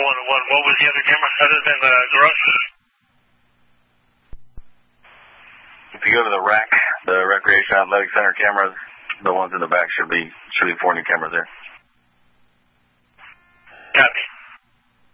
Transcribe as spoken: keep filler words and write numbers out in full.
one oh one. What was the other camera other than the garage? If you go to the rack, the Recreation Athletic Center cameras, the ones in the back should be should be four new cameras there. Copy.